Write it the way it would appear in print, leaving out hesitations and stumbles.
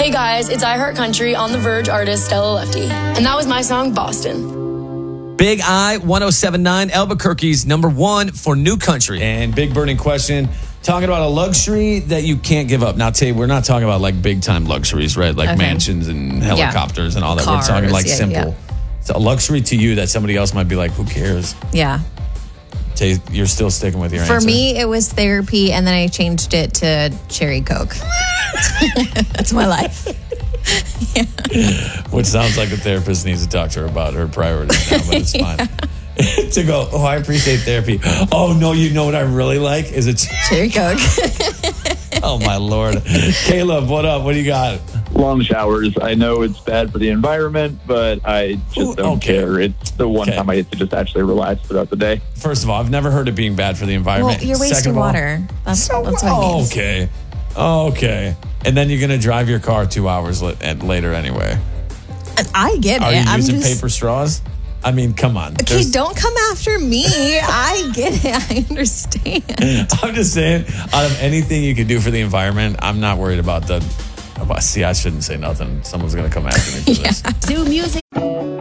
Hey guys, it's iHeartCountry on the Verge artist Stella Lefty. And that was my song, Boston. Big I 107.9, Albuquerque's number one for new country. And big burning question, talking about a luxury that you can't give up. Now, Tay, we're not talking about like big time luxuries, right? Like mansions and helicopters and all that. Cars, we're talking like simple. Yeah. It's a luxury to you that somebody else might be like, who cares? Yeah. Tay, you're still sticking with your answer. For me, it was therapy, and then I changed it to cherry Coke. That's my life. Which sounds like a therapist needs to talk to her about her priorities now, but it's fine. To go, I appreciate therapy. Oh, no, you know what I really like is a cherry Coke. Oh, my Lord. Caleb, what up? What do you got? Long showers. I know it's bad for the environment, but I just don't care. It's the one time I get to just actually relax throughout the day. First of all, I've never heard it being bad for the environment. Well, you're wasting water. That's what it means. Okay. And then you're going to drive your car 2 hours later anyway. I get it. Are you using paper straws? I mean, come on. Okay, don't come after me. I get it. I understand. I'm just saying, out of anything you could do for the environment, I'm not worried about see, I shouldn't say nothing. Someone's going to come after me for this. Zoo Music.